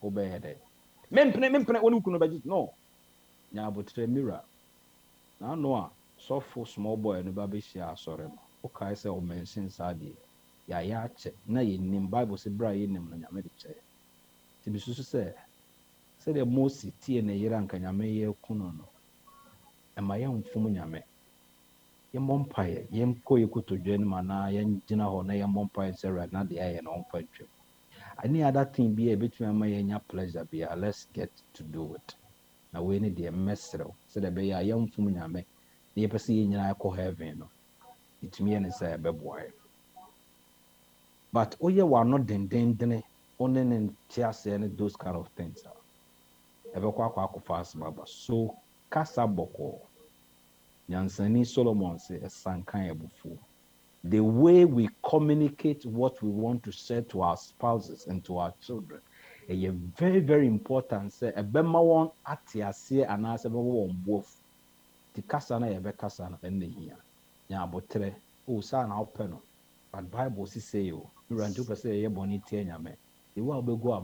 obey de mempene woni kunu baji no nya abotre mirror na no a so for small boy no ba be shia asore no o kai say o mention sade ya che na ye nim bible say bra ye nim no nya me de che ti bi susu say the most tie na yera nka nya me ye kunu no e ma ye mfum nya me ye mompaye ye mko ye kotodwe no mana ye ngina ho na ye mompaye say right na de aye na on pantwem any other thing be a bit ma ye nya pleasure be let's get to do it na we need the mesro so that be ya ye mfum nya me na ye pese ye nyina ko heaven no itumi ne say be boy but oye wa no dendendene onen and tiase and those kind of things ebe kwa fast baba so kasa boko nyansani Solomon say esankan ebufu the way we communicate what we want to say to our spouses and to our children is very, very important. Say, a bema won atiase and as a won both. The kasana ebe kasana and the here. Ya botre, oh, son, I'll penno. But Bible say, you run to say, ye bonity, me. You will be go